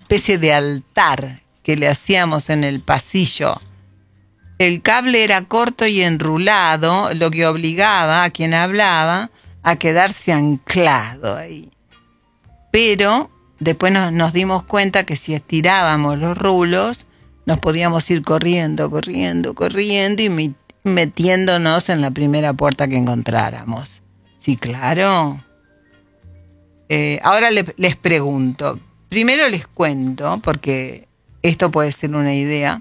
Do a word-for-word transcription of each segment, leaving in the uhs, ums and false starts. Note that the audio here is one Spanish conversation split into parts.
especie de altar que le hacíamos en el pasillo. El cable era corto y enrulado, lo que obligaba a quien hablaba a quedarse anclado ahí. Pero después nos, nos dimos cuenta que si estirábamos los rulos, nos podíamos ir corriendo, corriendo, corriendo y mi, metiéndonos en la primera puerta que encontráramos. Sí, claro. Eh, ahora le, les pregunto. Primero les cuento, porque esto puede ser una idea.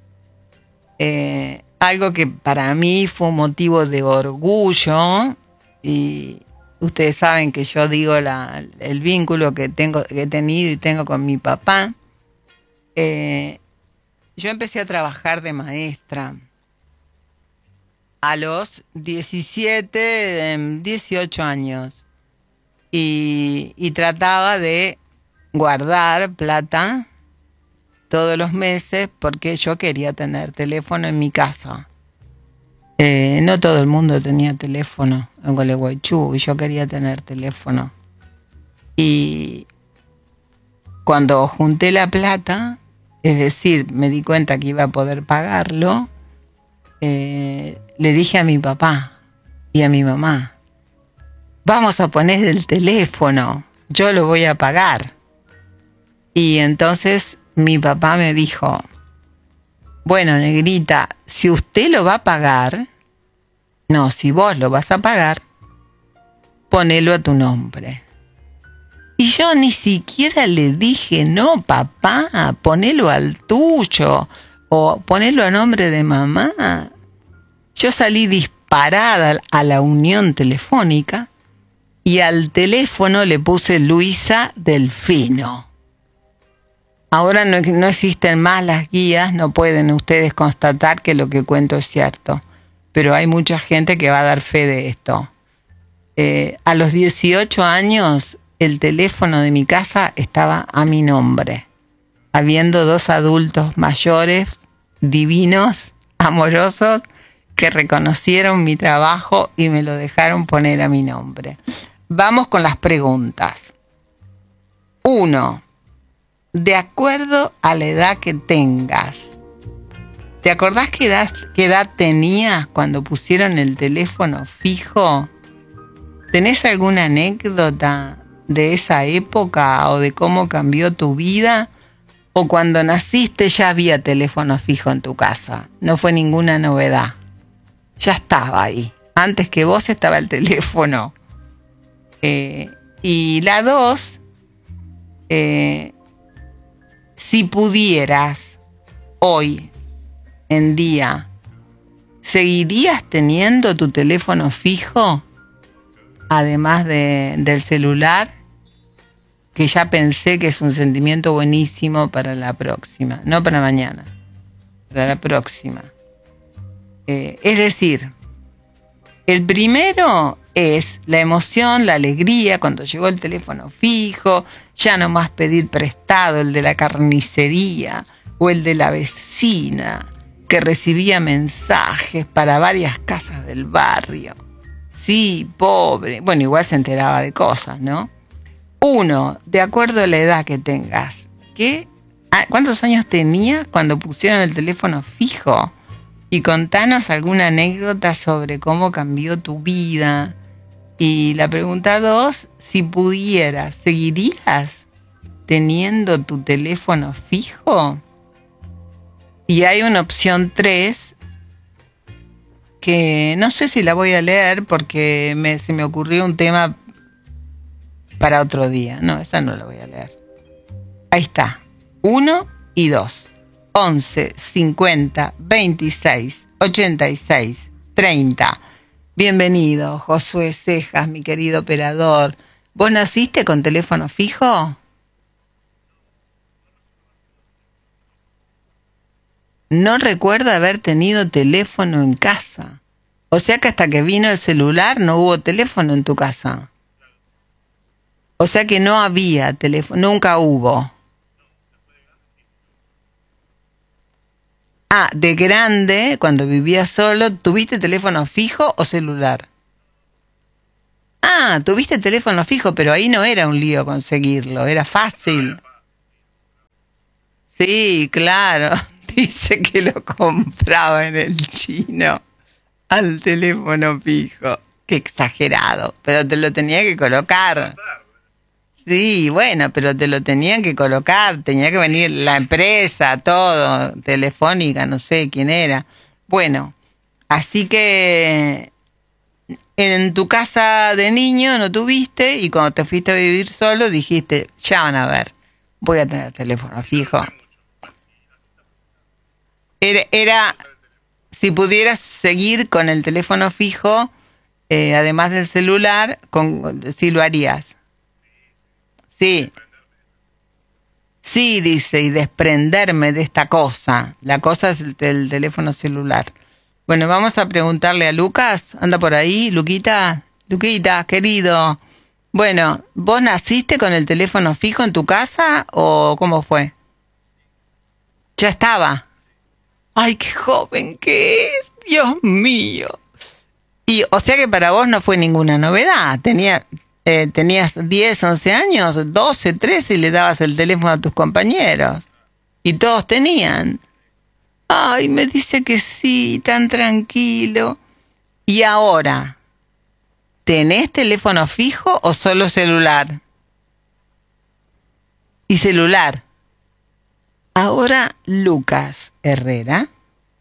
Eh, algo que para mí fue un motivo de orgullo, y ustedes saben que yo digo la, el vínculo que tengo, que he tenido y tengo con mi papá. Eh, yo empecé a trabajar de maestra a los diecisiete, dieciocho años y, y trataba de guardar plata todos los meses porque yo quería tener teléfono en mi casa. Eh, no todo el mundo tenía teléfono en Gualeguaychú y yo quería tener teléfono. Y cuando junté la plata, es decir, me di cuenta que iba a poder pagarlo, eh, le dije a mi papá y a mi mamá, vamos a poner el teléfono, yo lo voy a pagar. Y entonces mi papá me dijo, bueno, negrita, si usted lo va a pagar, no, si vos lo vas a pagar, ponelo a tu nombre. Y yo ni siquiera le dije, no, papá, ponelo al tuyo, o ponelo a nombre de mamá. Yo salí disparada a la Unión Telefónica y al teléfono le puse Luisa Delfino. Ahora no, no existen más las guías, no pueden ustedes constatar que lo que cuento es cierto, pero hay mucha gente que va a dar fe de esto. Eh, a los dieciocho años, el teléfono de mi casa estaba a mi nombre, habiendo dos adultos mayores, divinos, amorosos, que reconocieron mi trabajo y me lo dejaron poner a mi nombre. Vamos con las preguntas. Uno. De acuerdo a la edad que tengas, ¿te acordás qué edad, qué edad tenías cuando pusieron el teléfono fijo? ¿Tenés alguna anécdota de esa época o de cómo cambió tu vida? ¿O cuando naciste ya había teléfono fijo en tu casa? No fue ninguna novedad. Ya estaba ahí. Antes que vos estaba el teléfono. Eh, y la dos... Eh, si pudieras, hoy en día, ¿seguirías teniendo tu teléfono fijo? Además de, del celular, que ya pensé que es un sentimiento buenísimo para la próxima, no para mañana, para la próxima. Eh, es decir, el primero es la emoción, la alegría cuando llegó el teléfono fijo, ya no más pedir prestado el de la carnicería o el de la vecina que recibía mensajes para varias casas del barrio. Sí, pobre. Bueno, igual se enteraba de cosas, ¿no? Uno, de acuerdo a la edad que tengas. ¿Qué? ¿Cuántos años tenías cuando pusieron el teléfono fijo? Y contanos alguna anécdota sobre cómo cambió tu vida. Y la pregunta dos, si pudieras, ¿seguirías teniendo tu teléfono fijo? Y hay una opción tres, que no sé si la voy a leer porque me, se me ocurrió un tema para otro día. No, esta no la voy a leer. Ahí está, uno y dos. once, cincuenta, veintiséis, ochenta y seis, treinta. Bienvenido, Josué Cejas, mi querido operador. ¿Vos naciste con teléfono fijo? No recuerdo haber tenido teléfono en casa. O sea que hasta que vino el celular no hubo teléfono en tu casa. O sea que no había teléfono, nunca hubo. Ah, de grande, cuando vivías solo, ¿tuviste teléfono fijo o celular? Ah, tuviste teléfono fijo, pero ahí no era un lío conseguirlo, era fácil. Sí, claro. Dice que lo compraba en el chino al teléfono fijo. Qué exagerado. Pero te lo tenía que colocar. Sí, bueno, pero te lo tenían que colocar. Tenía que venir la empresa, todo. Telefónica, no sé quién era. Bueno, así que en tu casa de niño no tuviste y cuando te fuiste a vivir solo dijiste, ya van a ver, voy a tener teléfono fijo. Era, era si pudieras seguir con el teléfono fijo, eh, además del celular, con, sí lo harías. Sí. Sí, dice, y desprenderme de esta cosa. La cosa es el, el teléfono celular. Bueno, vamos a preguntarle a Lucas. ¿Anda por ahí, Luquita? Luquita, querido. Bueno, ¿vos naciste con el teléfono fijo en tu casa o cómo fue? Ya estaba. ¡Ay, qué joven que es! ¡Dios mío! Y, o sea que para vos no fue ninguna novedad. Tenía, eh, tenías diez, once años, doce, trece y le dabas el teléfono a tus compañeros. Y todos tenían. Ay, me dice que sí, tan tranquilo. Y ahora, ¿tenés teléfono fijo o solo celular? Y celular. Ahora Lucas Herrera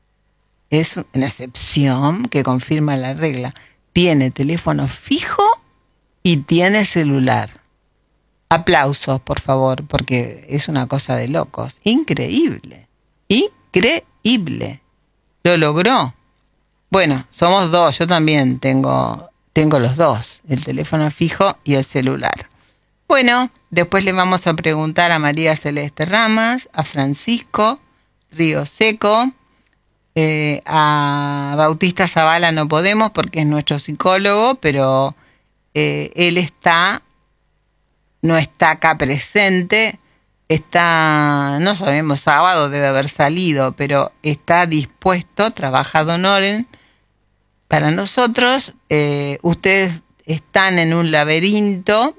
es una excepción que confirma la regla. Tiene teléfono fijo y tiene celular. Aplausos, por favor, porque es una cosa de locos. Increíble. Increíble. Lo logró. Bueno, somos dos. Yo también tengo, tengo los dos. El teléfono fijo y el celular. Bueno, después le vamos a preguntar a María Celeste Ramas, a Francisco Río Seco, eh, a Bautista Zavala no podemos porque es nuestro psicólogo, pero eh, él está, no está acá presente, está, no sabemos, sábado debe haber salido, pero está dispuesto, trabaja Don Oren. Para nosotros, eh, ustedes están en un laberinto,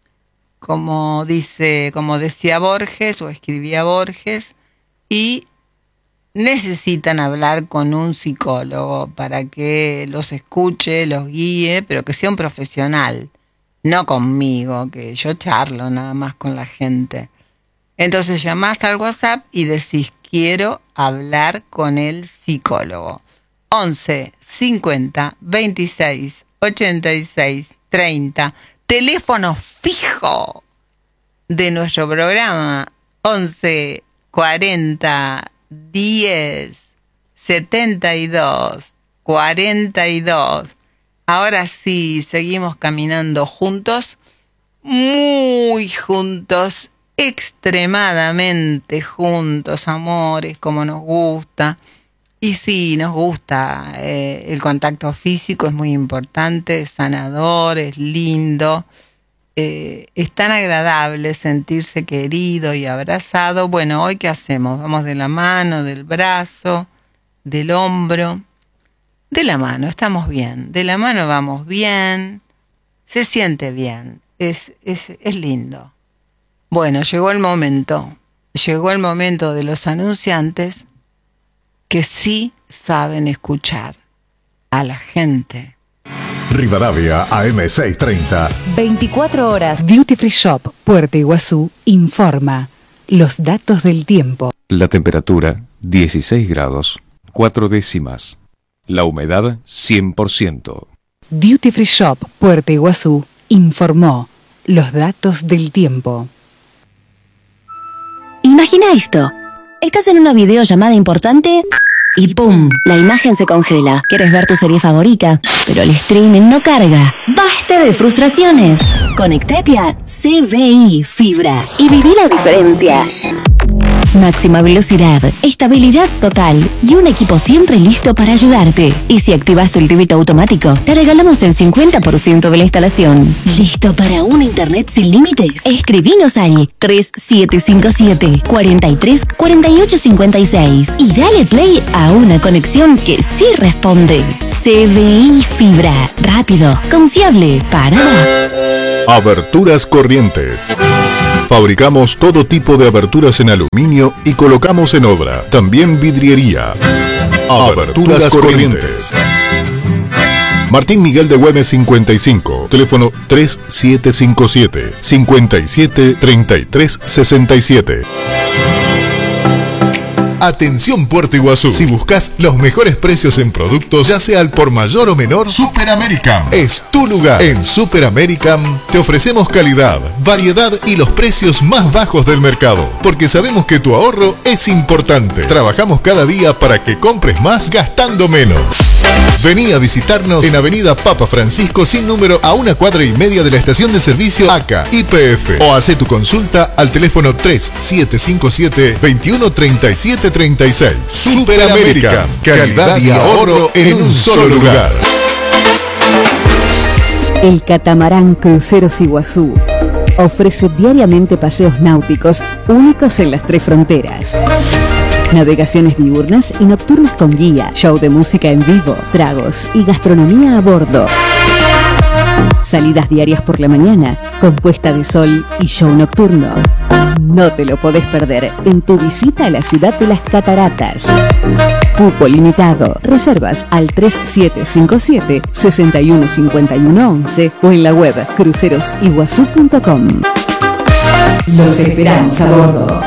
como dice, como decía Borges o escribía Borges, y necesitan hablar con un psicólogo para que los escuche, los guíe, pero que sea un profesional, no conmigo, que yo charlo nada más con la gente. Entonces llamás al WhatsApp y decís, quiero hablar con el psicólogo. once cincuenta veintiséis ochenta y seis treinta. Teléfono fijo de nuestro programa, once cuarenta diez setenta y dos cuarenta y dos. Ahora sí, seguimos caminando juntos, muy juntos, extremadamente juntos, amores, como nos gusta. Y sí, nos gusta, eh, el contacto físico es muy importante, es sanador, es lindo, eh, es tan agradable sentirse querido y abrazado. Bueno, ¿hoy qué hacemos? Vamos de la mano, del brazo, del hombro, de la mano, estamos bien, de la mano vamos bien, se siente bien, es, es, es lindo. Bueno, llegó el momento, llegó el momento de los anunciantes que sí saben escuchar a la gente. Rivadavia A M seiscientos treinta. veinticuatro horas. Duty Free Shop, Puerto Iguazú, informa los datos del tiempo. La temperatura, dieciséis grados, cuatro décimas. La humedad, cien por ciento. Duty Free Shop, Puerto Iguazú, informó los datos del tiempo. Imagina esto. Estás en una videollamada importante y ¡pum! La imagen se congela. Quieres ver tu serie favorita, pero el streaming no carga. ¡Basta de frustraciones! Conectate a C V I Fibra y viví la diferencia. Máxima velocidad, estabilidad total y un equipo siempre listo para ayudarte. Y si activas el débito automático, te regalamos el cincuenta por ciento de la instalación. ¿Listo para un internet sin límites? Escribinos al tres siete cinco siete, cuatro tres, cuatro ocho cinco seis y dale play a una conexión que sí responde. C V I Fibra, rápido, confiable, para vos. Aberturas Corrientes. Fabricamos todo tipo de aberturas en aluminio y colocamos en obra. También vidriería. Aberturas Corrientes. Martín Miguel de Güemes cincuenta y cinco, teléfono tres siete cinco siete, cinco siete, tres tres seis siete. Atención Puerto Iguazú, si buscas los mejores precios en productos, ya sea al por mayor o menor, Super American es tu lugar. En Super American te ofrecemos calidad, variedad y los precios más bajos del mercado, porque sabemos que tu ahorro es importante. Trabajamos cada día para que compres más gastando menos. Vení a visitarnos en Avenida Papa Francisco sin número, a una cuadra y media de la estación de servicio A C A Y P F, o hacé tu consulta al teléfono tres siete cinco siete, veintiuno treinta y siete treinta y seis. Super American, calidad y ahorro en un solo lugar. El catamarán Cruceros Iguazú ofrece diariamente paseos náuticos únicos en las tres fronteras. Navegaciones diurnas y nocturnas con guía, show de música en vivo, tragos y gastronomía a bordo. Salidas diarias por la mañana, con puesta de sol y show nocturno. No te lo podés perder en tu visita a la ciudad de las cataratas. Cupo limitado. Reservas al tres siete cinco siete, seis uno cinco uno once o en la web cruceros iguazú punto com. Los esperamos a bordo.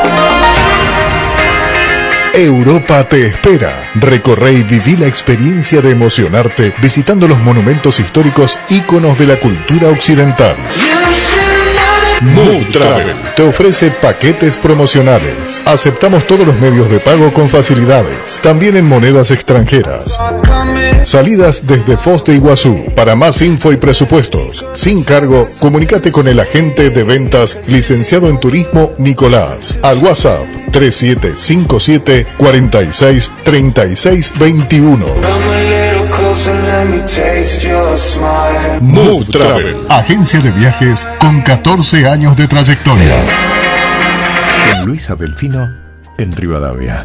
Europa te espera. Recorre y viví la experiencia de emocionarte visitando los monumentos históricos íconos de la cultura occidental. Move Travel te ofrece paquetes promocionales. Aceptamos todos los medios de pago con facilidades, también en monedas extranjeras. Salidas desde Foz de Iguazú. Para más info y presupuestos, sin cargo, comunícate con el agente de ventas licenciado en turismo Nicolás al WhatsApp tres siete cinco siete, cuatro seis, tres seis dos uno. Move Travel, agencia de viajes con catorce años de trayectoria. Con Luisa Delfino en Rivadavia.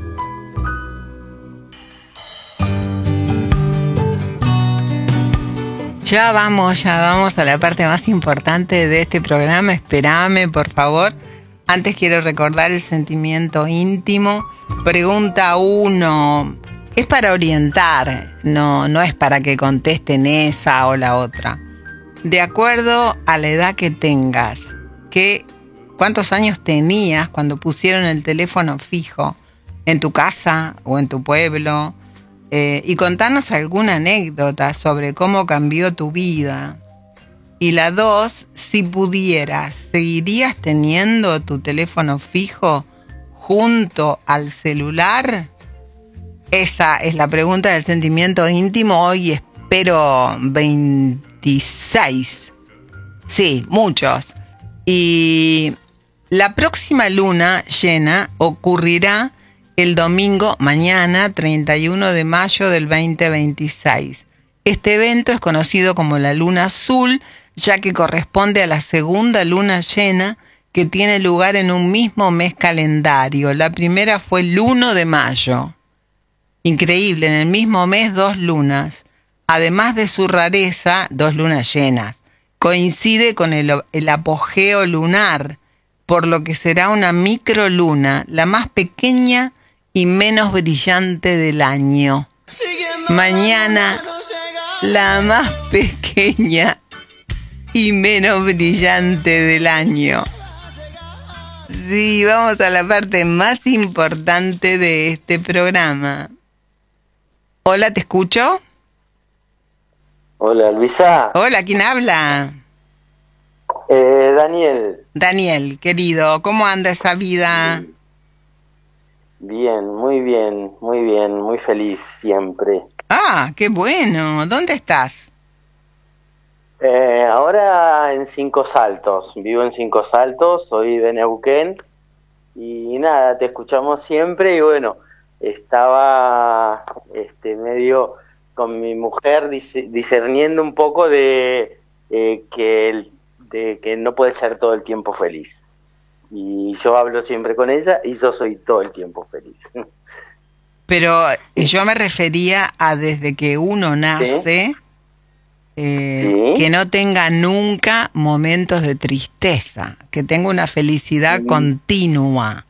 Ya vamos, ya vamos a la parte más importante de este programa. Espérame, por favor. Antes quiero recordar el sentimiento íntimo. Pregunta uno. Es para orientar, no, no es para que contesten esa o la otra. De acuerdo a la edad que tengas, ¿qué, ¿cuántos años tenías cuando pusieron el teléfono fijo en tu casa o en tu pueblo? Eh, y contanos alguna anécdota sobre cómo cambió tu vida. Y la dos, si pudieras, ¿seguirías teniendo tu teléfono fijo junto al celular? Esa es la pregunta del sentimiento íntimo. Hoy espero veintiséis. Sí, muchos. Y la próxima luna llena ocurrirá el domingo, mañana, treinta y uno de mayo del veinte veintiséis. Este evento es conocido como la luna azul, ya que corresponde a la segunda luna llena que tiene lugar en un mismo mes calendario. La primera fue el uno de mayo. Increíble, en el mismo mes dos lunas. Además de su rareza, dos lunas llenas. Coincide con el, el apogeo lunar, por lo que será una microluna, la más pequeña y menos brillante del año. Mañana, la más pequeña y menos brillante del año. Sí, vamos a la parte más importante de este programa. Hola, ¿te escucho? Hola, Luisa. Hola, ¿quién habla? Eh, Daniel. Daniel, querido, ¿cómo anda esa vida? Bien, muy bien, muy bien, muy feliz siempre. Ah, qué bueno. ¿Dónde estás? Eh, ahora en Cinco Saltos, vivo en Cinco Saltos, soy de Neuquén y nada, te escuchamos siempre y bueno, estaba este medio con mi mujer dis- discerniendo un poco de, eh, que el, de que no puede ser todo el tiempo feliz. Y yo hablo siempre con ella y yo soy todo el tiempo feliz. Pero yo me refería a desde que uno nace, ¿sí? eh, Sí. que no tenga nunca momentos de tristeza, que tenga una felicidad Mm. continua.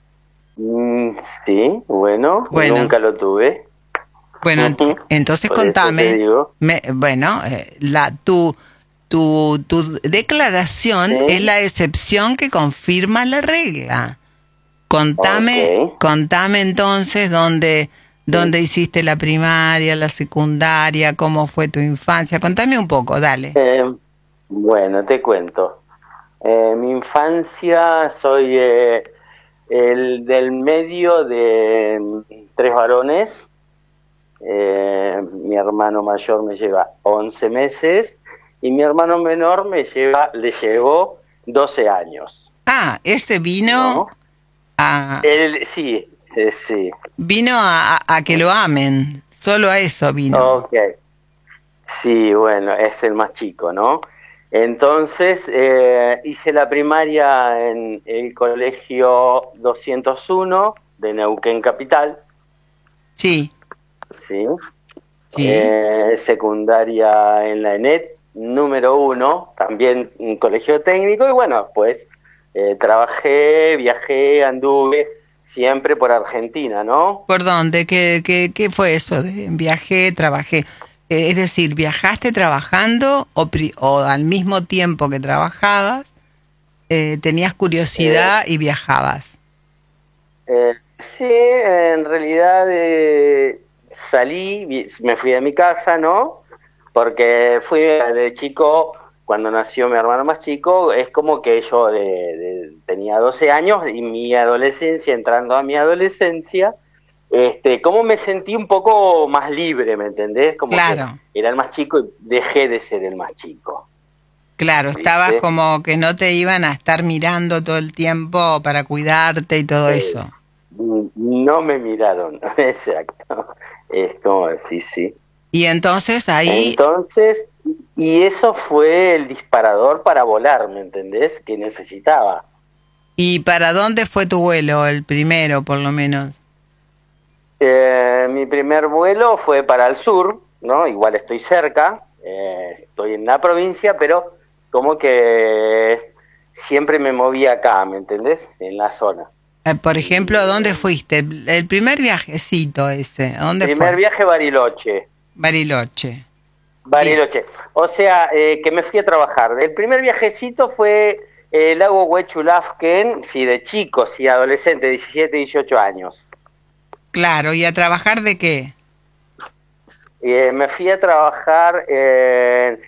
Mm, sí, bueno, Bueno. nunca lo tuve. Bueno, ent- Ujú. entonces Por eso contame, te digo. me- bueno, eh, la, tu, tu, tu declaración Sí. es la excepción que confirma la regla. Contame, Ok. contame entonces dónde, dónde hiciste la primaria, la secundaria, cómo fue tu infancia. Contame un poco, dale. Eh, bueno, te cuento. Eh, mi infancia, soy eh, el del medio de mm, tres varones. Eh, mi hermano mayor me lleva once meses y mi hermano menor me lleva, le llevó doce años. Ah, ese vino ¿No? a, Él, sí, eh, sí. vino a, a- a que lo amen. Solo a eso vino. Ok. Sí, bueno, es el más chico, ¿no? Entonces, eh, hice la primaria en el colegio doscientos uno de Neuquén Capital, Sí, ¿sí? sí. Eh, secundaria en la ENET, número uno, también un colegio técnico, y bueno, pues eh, trabajé, viajé, anduve siempre por Argentina, ¿no? ¿Por dónde? ¿Qué, qué, qué fue eso? De viajé, trabajé. Eh, es decir, ¿viajaste trabajando o, pri- o al mismo tiempo que trabajabas eh, tenías curiosidad y viajabas? Eh, sí, en realidad eh, salí, vi- me fui de mi casa, ¿no? Porque fui de chico, cuando nació mi hermano más chico, es como que yo de, de- tenía doce años y mi adolescencia, entrando a mi adolescencia, este, como me sentí un poco más libre, ¿me entendés? Como Claro. que era el más chico y dejé de ser el más chico. Claro, ¿Viste? estabas como que no te iban a estar mirando todo el tiempo para cuidarte y todo Eh, eso. No me miraron, exacto. Es como, sí, sí. Y entonces ahí, Entonces, y eso fue el disparador para volar, ¿me entendés? Que necesitaba. ¿y para dónde fue tu vuelo? El primero, por lo menos. Eh, mi primer vuelo fue para el sur, ¿no? Igual estoy cerca, eh, estoy en la provincia, pero como que siempre me movía acá, ¿me entendés? En la zona. Eh, por ejemplo, ¿a dónde fuiste? El, el primer viajecito ese, ¿a dónde Primer fue? viaje Bariloche. Bariloche. Bariloche. O sea, eh, que me fui a trabajar. El primer viajecito fue eh, el lago Huechulafken, sí, de chicos, sí, adolescente, diecisiete, dieciocho años. Claro, ¿y a trabajar de qué? Eh, me fui a trabajar, eh,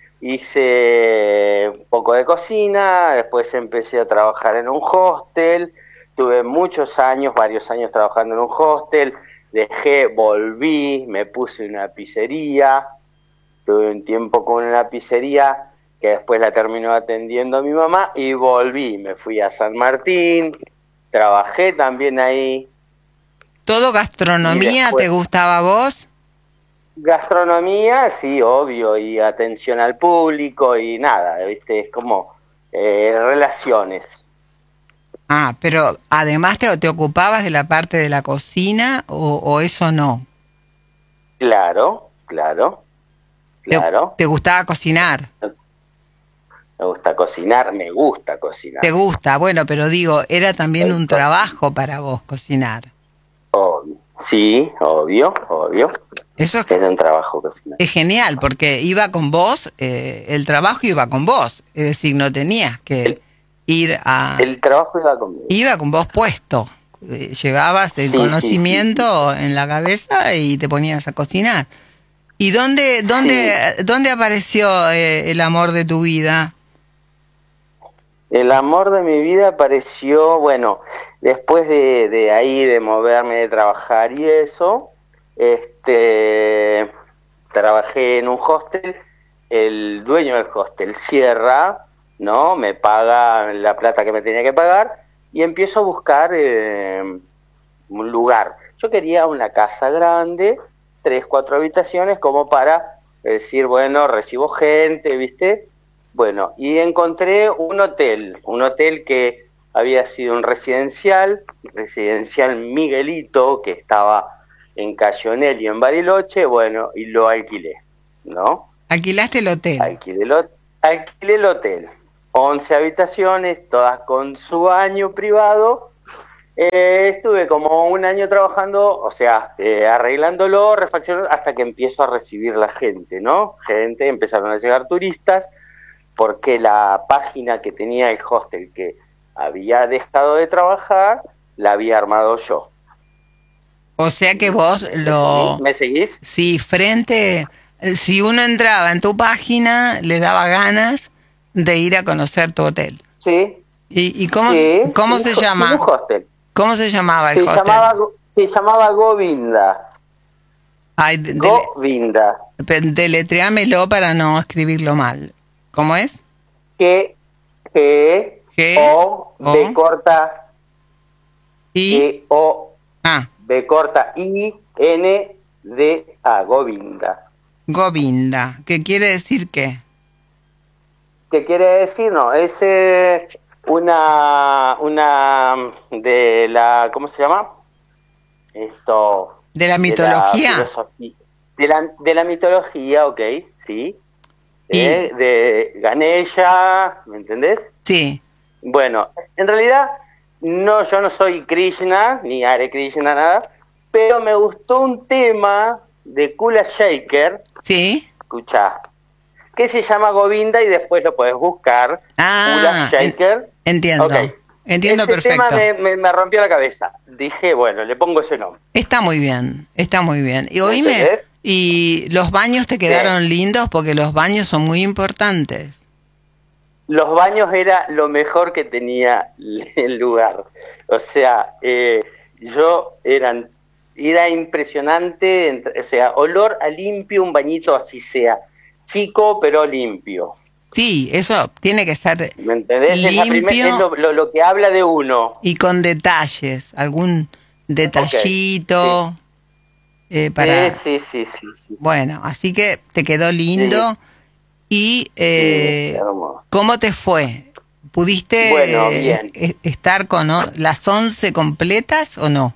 hice un poco de cocina, después empecé a trabajar en un hostel, tuve muchos años, varios años trabajando en un hostel, dejé, volví, me puse una pizzería, tuve un tiempo con una pizzería que después la terminó atendiendo mi mamá y volví, me fui a San Martín, trabajé también ahí. ¿Todo Y gastronomía después- te gustaba a vos? Gastronomía, sí, obvio, y atención al público y nada, ¿viste? Es como eh, relaciones. Ah, pero además te, te ocupabas de la parte de la cocina o, o eso no. Claro, claro, ¿Te, claro. te gustaba cocinar? Me gusta cocinar, me gusta cocinar. Te gusta, bueno, pero digo, era también Soy un co- trabajo para vos cocinar. Obvio. Sí, obvio, obvio. Eso es, Es un trabajo cocinar. es genial, porque iba con vos, eh, el trabajo iba con vos, es decir, no tenías que El- ir a... El trabajo iba conmigo. Iba con vos puesto, eh, llevabas el Sí, sí, conocimiento en la cabeza y te ponías a cocinar. ¿Y dónde, dónde, dónde apareció eh, el amor de tu vida? El amor de mi vida apareció, bueno, después de, de ahí, de moverme, de trabajar y eso, este, trabajé en un hostel, el dueño del hostel cierra, ¿no? Me paga la plata que me tenía que pagar y empiezo a buscar eh, un lugar. Yo quería una casa grande, tres, cuatro habitaciones, como para decir, bueno, recibo gente, ¿viste? Bueno, y encontré un hotel, un hotel que había sido un residencial, residencial Miguelito, que estaba en Cayonel y en Bariloche, bueno, y lo alquilé, ¿no? Alquilaste el hotel. Alquilé el, alquilé el hotel. once habitaciones, todas con su baño privado. Eh, estuve como un año trabajando, o sea, eh, arreglándolo, refaccionando, hasta que empiezo a recibir la gente, ¿no? Gente, empezaron a llegar turistas, porque la página que tenía el hostel que había dejado de trabajar, la había armado yo. O sea que vos lo... ¿Me seguís? Sí, frente... Si uno entraba en tu página, le daba ganas de ir a conocer tu hotel. Sí. ¿Y, y cómo, sí, cómo sí, se sí, llama? un hostel. ¿Cómo se llamaba el se hostel? Llamaba, se llamaba Govinda. Ay, de, Govinda. De, deletréamelo para no escribirlo mal. ¿Cómo es? G, G, G O, o, B corta, I, G, O, ah. B corta, I, N, D, A, Govinda. Govinda, ¿qué quiere decir qué? ¿Qué quiere decir? No, es eh, una, una de la, ¿cómo se llama? Esto. ¿De la mitología? De la, de la, de la mitología, ok, sí. Eh, de Ganesha, ¿me entendés? Sí. Bueno, en realidad, no, yo no soy Krishna, ni Hare Krishna, nada, pero me gustó un tema de Kula Shaker. Sí. Escuchá. Que se llama Govinda y después lo podés buscar. Ah, Kula Shaker. En, entiendo. Okay. Entiendo Ese perfecto. tema me, me, me rompió la cabeza. Dije, bueno, le pongo ese nombre. Está muy bien, está muy bien. Y oíme, ¿y los baños te quedaron sí. lindos? Porque los baños son muy importantes. Los baños era lo mejor que tenía el lugar. O sea, eh, yo eran, era impresionante, o sea, olor a limpio, un bañito así sea, chico pero limpio. Sí, eso tiene que ser ¿me entendés? limpio. Es, la primer, es lo, lo, lo que habla de uno. Y con detalles, algún detallito. Okay. Sí. Eh, para... sí, sí, sí, sí. Bueno, así que te quedó lindo. Sí. Y eh, sí, ¿cómo te fue? ¿Pudiste bueno, bien. eh, estar con ¿no? las once completas o no?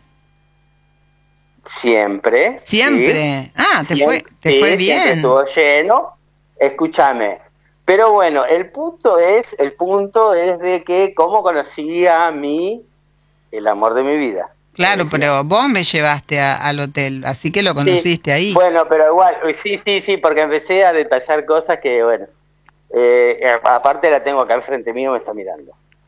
Siempre. Siempre. Sí. Ah, te siempre, fue, te sí, fue bien. Estuvo lleno. Escúchame. Pero bueno, el punto es, el punto es de que cómo conocí a mí el amor de mi vida. Claro, pero vos me llevaste a, al hotel, así que lo conociste sí, ahí. Bueno, pero igual, sí, sí, sí, porque empecé a detallar cosas que, bueno, eh, aparte la tengo acá enfrente mío, me está mirando.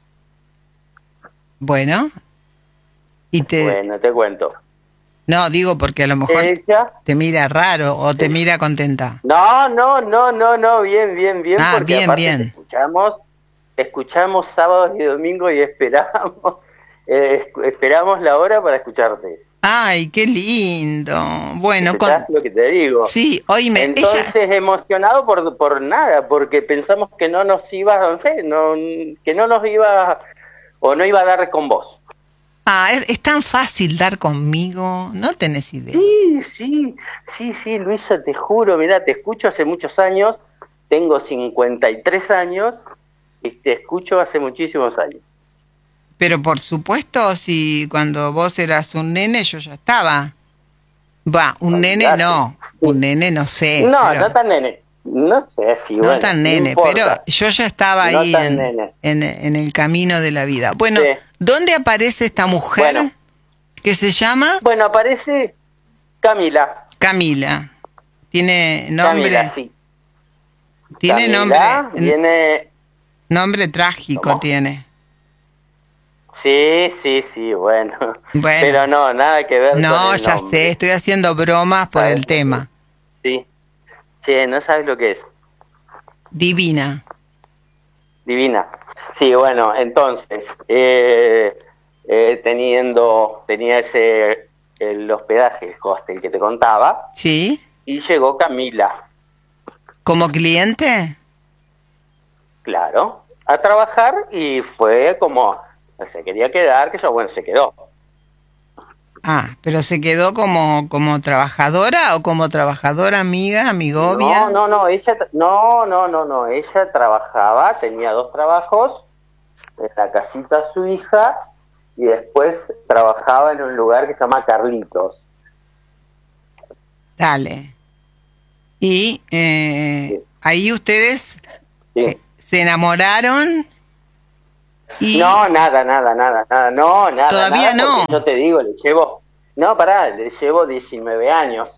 Bueno, y te... Bueno, te cuento. No, digo porque a lo mejor ¿Ella? te mira raro o te sí. mira contenta. No, no, no, no, no, bien, bien, bien, ah, porque bien, aparte bien. Te escuchamos, te escuchamos sábados y domingos y esperamos, eh, esperamos la hora para escucharte. Ay, qué lindo. Bueno, con... lo que te digo. Sí, oíme. Entonces ella... emocionado por por nada, porque pensamos que no nos iba, no sé, no, que no nos iba o no iba a dar con vos. Ah, es, es tan fácil dar conmigo, no tenés idea. Sí, sí, sí, sí, Luisa, te juro, mirá, te escucho hace muchos años, tengo cincuenta y tres años y te escucho hace muchísimos años. Pero por supuesto, si cuando vos eras un nene, yo ya estaba. Va, un Olvidate. nene no, un nene no sé. No, pero... no tan nene. No sé si No bueno, tan nene, no pero yo ya estaba no ahí en, en, en el camino de la vida. Bueno, sí. ¿Dónde aparece esta mujer bueno. que se llama? Bueno, aparece Camila. Camila. ¿Tiene nombre? Camila, sí. Tiene Camila, nombre. Viene... Nombre trágico ¿Cómo? Tiene. Sí, sí, sí, bueno. bueno. Pero no, nada que ver no, con el ya nombre. sé, estoy haciendo bromas por el tema. Sí. Sí, no sabes lo que es. Divina. Divina. Sí, bueno, entonces, eh, eh, teniendo, tenía ese, el hospedaje, el hostel que te contaba. Sí. Y llegó Camila. ¿Como cliente? Claro, a trabajar y fue como, se quería quedar, que yo, bueno, se quedó. Ah, pero se quedó como como trabajadora o como trabajadora amiga, amigovia. No, no, no, ella no, no, no, no, ella trabajaba, tenía dos trabajos en la casita suiza y después trabajaba en un lugar que se llama Carlitos. Dale. Y eh, Sí. ahí ustedes Sí. eh, se enamoraron y... No, nada, nada, nada, nada, no, nada. Todavía nada, no. porque Yo te digo, le llevo, no, pará, le llevo diecinueve años,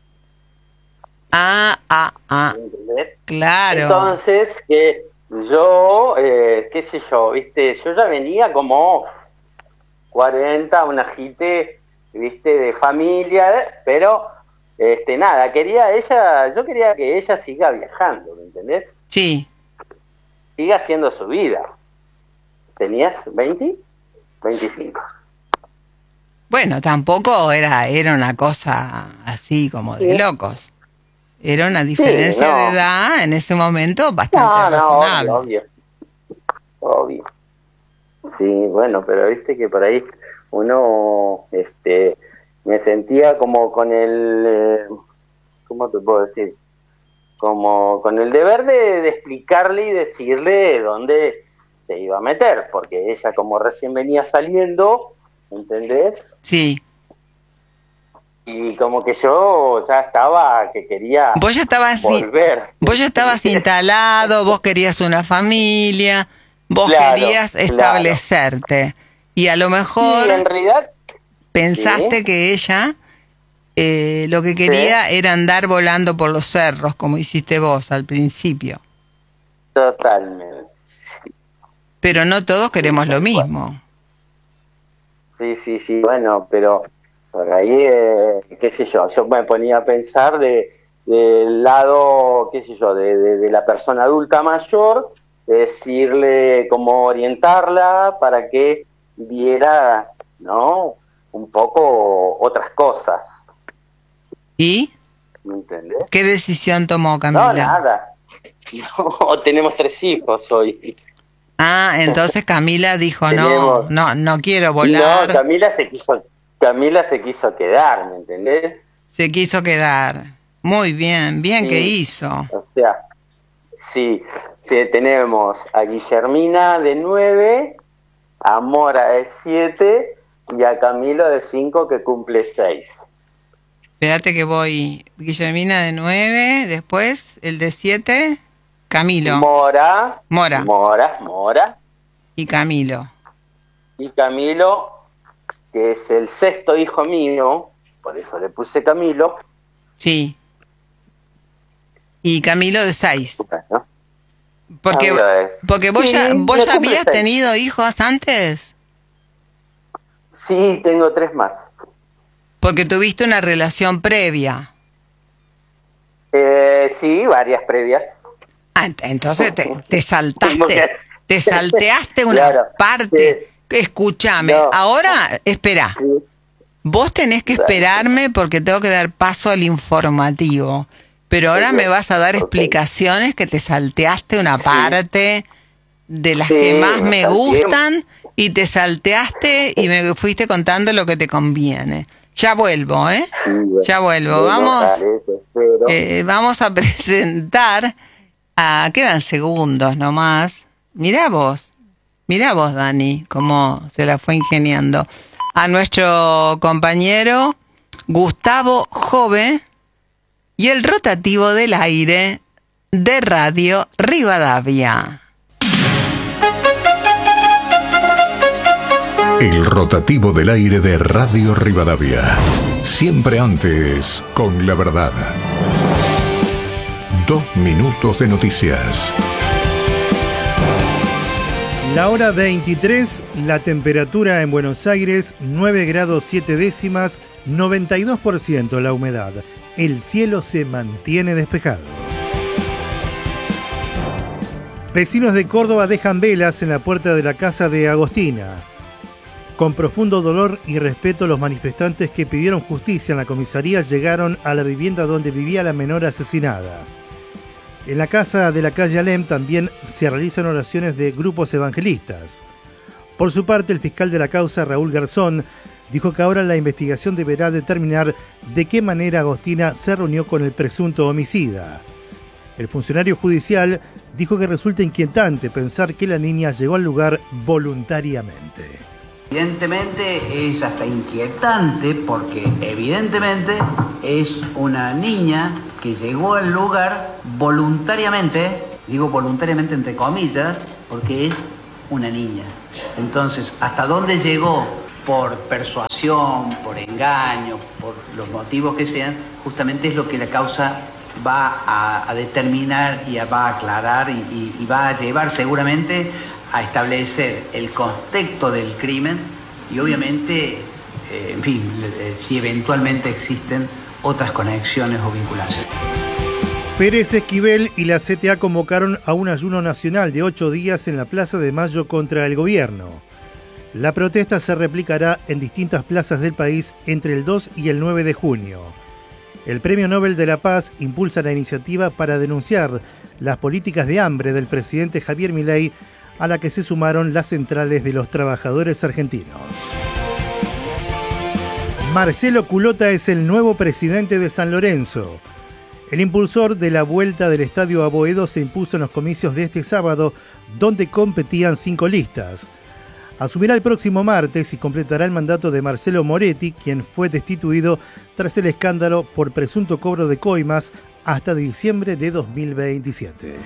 Ah, ah, ah, ¿entendés? claro. Entonces, que yo, eh, qué sé yo, viste, yo ya venía como cuarenta, un ajite, viste, de familia, pero, este, nada, quería ella, yo quería que ella siga viajando, ¿me entendés? Sí, Siga haciendo su vida. ¿Tenías veinte? veinticinco. bueno, tampoco era, era una cosa así como de Sí. locos. Era una diferencia no. de edad en ese momento bastante No, no, razonable. obvio, obvio. Obvio. Sí, bueno, pero viste que por ahí uno, este, me sentía como con el, eh, ¿cómo te puedo decir? Como con el deber de, de explicarle y decirle dónde se iba a meter, porque ella como recién venía saliendo, ¿entendés? Sí. Y como que yo ya estaba, que quería Vos ya estabas, volver. vos ya estabas instalado, vos querías una familia, vos Claro, querías claro. establecerte. Y a lo mejor Sí, en realidad, pensaste sí. que ella eh, lo que quería era andar volando por los cerros, como hiciste vos al principio. Totalmente. Pero no todos queremos Sí, lo tal cual. mismo. Sí, sí, sí, bueno, pero por ahí, eh, qué sé yo, yo me ponía a pensar de del lado, qué sé yo, de, de, de la persona adulta mayor, de decirle cómo orientarla para que viera, ¿no? Un poco otras cosas, ¿Y ¿me entendés? qué decisión tomó No, Camila? nada. No, tenemos tres hijos hoy. Ah, entonces Camila dijo, no, Tenemos- no, no quiero volar. No, Camila se quiso, Camila se quiso quedar, ¿me entendés? Se quiso quedar. Muy bien, bien Sí. que hizo. O sea, sí, sí, tenemos a Guillermina de nueve, a Mora de siete y a Camilo de cinco que cumple seis. Espérate que voy. Guillermina de nueve, después el de siete, Camilo. Mora, Mora. Mora, Mora Y Camilo. y Camilo, que es el sexto hijo mío, por eso le puse Camilo. Sí. Y Camilo de seis. ¿No? Porque, Camilo es- porque vos Sí, ya, vos le ya cumple habías seis. tenido hijos antes. Sí, tengo tres más. Porque tuviste una relación previa. Eh, sí, varias previas. Ah, ent- entonces te, te Como que- saltaste, te salteaste una Claro, parte. Escúchame, No. ahora, espera, Sí. vos tenés que Dale. esperarme porque tengo que dar paso al informativo. Pero ahora Sí, me vas a dar ok. explicaciones que te salteaste una Sí. parte de las Sí, que más me me salteé. gustan y te salteaste y me fuiste contando lo que te conviene. Ya vuelvo, ¿eh? Sí, bueno. Ya vuelvo. Bueno, Vamos. dale, te espero. Eh, vamos a presentar a... Quedan segundos nomás. Mirá vos, mirá vos, Dani, cómo se la fue ingeniando. A nuestro compañero Gustavo Jove y el rotativo del aire de Radio Rivadavia. El rotativo del aire de Radio Rivadavia. Siempre antes con la verdad. Dos minutos de noticias. La hora veintitrés, la temperatura en Buenos Aires nueve grados siete décimas, noventa y dos por ciento la humedad. El cielo se mantiene despejado. Vecinos de Córdoba dejan velas en la puerta de la casa de Agostina. Con profundo dolor y respeto, los manifestantes que pidieron justicia en la comisaría llegaron a la vivienda donde vivía la menor asesinada. En la casa de la calle Alem también se realizan oraciones de grupos evangelistas. Por su parte, el fiscal de la causa, Raúl Garzón, dijo que ahora la investigación deberá determinar de qué manera Agostina se reunió con el presunto homicida. El funcionario judicial dijo que resulta inquietante pensar que la niña llegó al lugar voluntariamente. Evidentemente es hasta inquietante porque evidentemente es una niña que que llegó al lugar voluntariamente, digo voluntariamente entre comillas, porque es una niña. Entonces, ¿hasta dónde llegó? Por persuasión, por engaño, por los motivos que sean, justamente es lo que la causa va a, a determinar y a, va a aclarar y, y, y va a llevar seguramente a establecer el contexto del crimen y obviamente, eh, en fin, si eventualmente existen otras conexiones o vinculaciones. Pérez Esquivel y la C T A convocaron a un ayuno nacional de ocho días en la Plaza de Mayo contra el gobierno. La protesta se replicará en distintas plazas del país entre el dos y el nueve de junio. El Premio Nobel de la Paz impulsa la iniciativa para denunciar las políticas de hambre del presidente Javier Milei, a la que se sumaron las centrales de los trabajadores argentinos. Marcelo Culota es el nuevo presidente de San Lorenzo. El impulsor de la vuelta del Estadio a Boedo se impuso en los comicios de este sábado, donde competían cinco listas. Asumirá el próximo martes y completará el mandato de Marcelo Moretti, quien fue destituido tras el escándalo por presunto cobro de coimas hasta diciembre de dos mil veintisiete.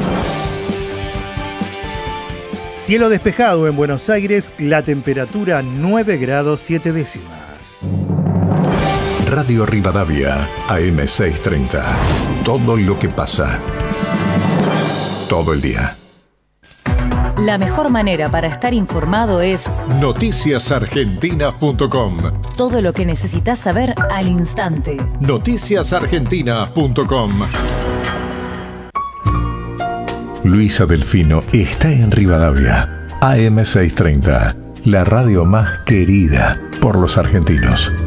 Cielo despejado en Buenos Aires, la temperatura nueve grados siete décimas. Radio Rivadavia, A M seiscientos treinta. Todo lo que pasa. Todo el día. La mejor manera para estar informado es noticias argentinas punto com. Todo lo que necesitas saber al instante. noticias argentinas punto com. Luisa Delfino está en Rivadavia. A M seiscientos treinta, la radio más querida por los argentinos.